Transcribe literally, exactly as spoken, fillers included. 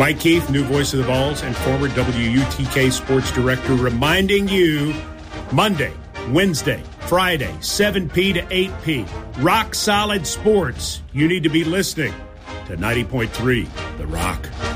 Mike Keith, new voice of the Vols and former W U T K sports director, reminding you Monday, Wednesday, Friday, seven p.m. to eight p.m. Rock Solid Sports. You need to be listening to ninety point three The Rock.